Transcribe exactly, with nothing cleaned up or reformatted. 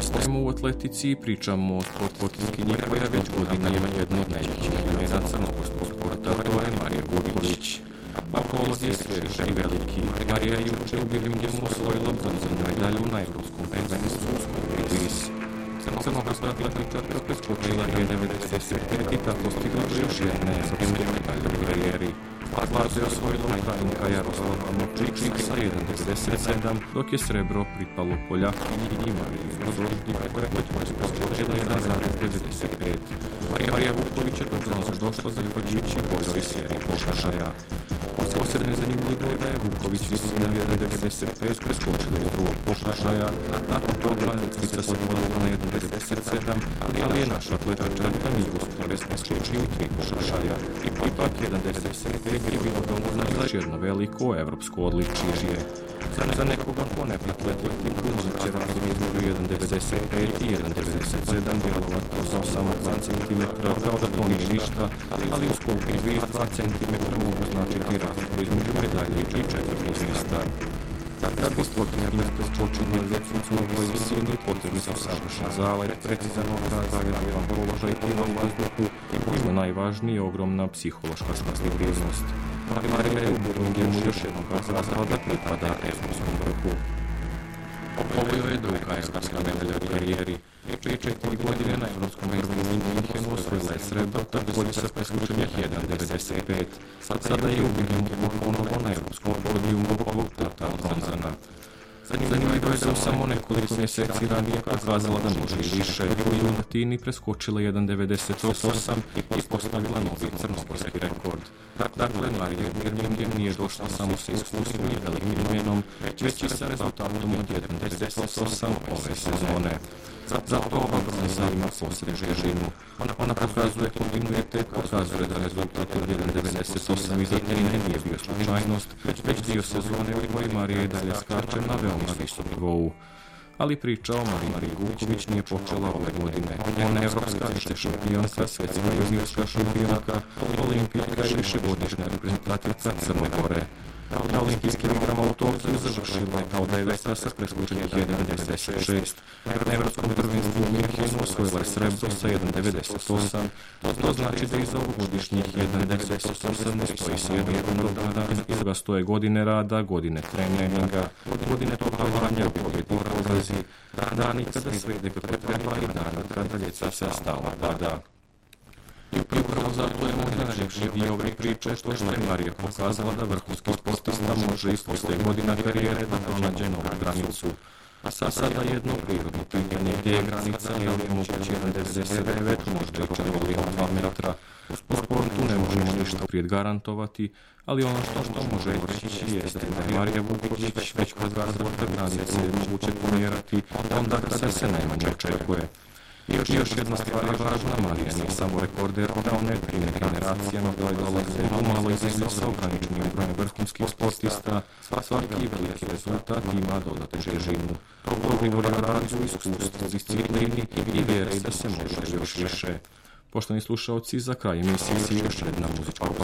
Ostajemo u atletici i pričamo o sportistkinji koja već godinama jedna od najvećih imena crnogorskog sporta, to je Marija Vukić. Apollo je svež i veliki. Marija je juče u Birminghamu osvojila bronzanu medalju na evropskom prvenstvu u Skopje. Crnogorska atletičarka preskočila je devedeset pet i tako stigla do još jedne evropske medalje u karijeri. Zlato je osvojila Ukrajinka Jaroslava Močičnik sa jedan zarez devedeset sedam, dok je srebro pripalo Poljakinji Mariji Rozvodnik koja je preskočila jedan zarez devedeset pet. Marija Vuković je do bronze došla zahvaljujući boljoj seriji pokušaja. Posebno je zanimljivo da je Vuković visina jedan zarez devedeset pet preskočila iz drugog pokušaja, nakon toga letvica se vodila na jedan zarez devedeset sedam, ali je naša atletičarka nije uspjela preskočiti u tri pokušaja. Ipak jedan zarez devedeset pet je bilo dovoljno za jedno veliko evropsko odličje. Za nekoga ko ne prati atletiku, možda će razlog između jedan zarez devedeset pet i jedan zarez devedeset sedam djelovati za samo dva centimetra, kao da to nije ništa, ali u skoku iz dva centimetra mogu značiti razliku između medalje i četvrtog mjesta. Da bi sportistkinja preskočila letvicu na ovoj visini, potrebni su savršen zalet, precizan obraz, zagreban položaj i na vazduhu i možda najvažnije ogromna psihološka stabilnost. Marija je u Birminghamu još jednom pokazala da pripada evropskom vrhu. Ovo je druga evropska medalja u karijeri. Prije četiri godine na evropskom prvenstvu u Minhenu osvojila je srebro, također sa preskočenjem jedan zarez devedeset pet. Sada je u Birminghamu ponovo na evropskom podijumu ovog puta bronzana. Zanimljivo je da samo nekoliko mjeseci ranije pokazala da može i više. U Latini preskočila jedan zarez devedeset osam i postavila novi crnogorski rekord. Dakle, Marija Birmingham nije došla samo sa iskustvom i velikim imenom, već i sa rezultatom od jedan zarez devedeset osam ove sezone. Zato ova bronza ima posebnu težinu. Ona pokazuje kontinuitet, pokazuje da rezultat od jedan zarez devedeset osam iz Atene nije bio slučajnost, već dio sezone u kojoj Marija i dalje skače na veoma visokom nivou. Ali priča o Mariji Vuković nije počela ove godine. Ona je evropska vice šampionka, svjetska juniorska šampionka, olimpijska i višegodišnja reprezentativca Crne Gore. Na olimpijskim igrama u Tokiju završila je kao deveta sa preskočenjem jedan zarez devedeset šest. Na evropskom prvenstvu u Minhenu osvojila je srebro sa jedan zarez devedeset osam. To znači da iza ovogodišnjih jedan zarez devedeset osam ne stoji svijedno jednog dana, iza ga stoje godine rada, godine treninga, godine topovanja, uvjeti porazi, dani kada sve ide kako treba i dani kada ljeca se stala pada. I upravo zato je možda najljepši dio ove priče što je Marija pokazala da vrhunski sportista može iz poslije godina karijere da pronađe novu granicu. A sada jedno prirodno pitanje gdje je granica, je li moguće jedan zarez devedeset devet, možda i četiri dva metra. U sportu ne možemo ništa prijed garantovati, ali ono što što može reći jeste da je Marija Vuković već kod razvrta granice moguće pomjerati onda kada se najmanje očekuje. I još, još jedna stvar je važna, Marija nije samo rekorder, ona je primjer generacijama koje dolaze u maloj zemlji sa ograničenim brojem vrhunskih sportista, svaki veliki rezultat ima dodatnu težinu. To govori o radu, iskustvu, disciplini i vjeri da se može još više. Poštovani slušaoci, za kraj emisije još jedna muzička